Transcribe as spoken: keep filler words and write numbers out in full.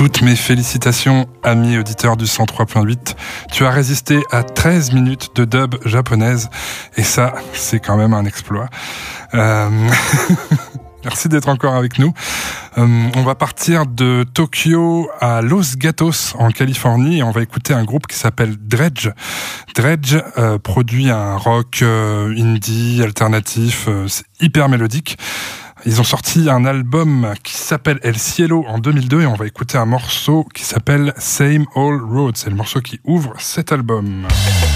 Toutes mes félicitations, amis auditeurs du cent trois point huit. Tu as résisté à treize minutes de dub japonaise, et ça, c'est quand même un exploit. Euh... Merci d'être encore avec nous. Euh, on va partir de Tokyo à Los Gatos en Californie et on va écouter un groupe qui s'appelle Dredge. Dredge euh, produit un rock euh, indie alternatif, euh, c'est hyper mélodique. Ils ont sorti un album qui s'appelle El Cielo en deux mille deux et on va écouter un morceau qui s'appelle Same Old Road. C'est le morceau qui ouvre cet album.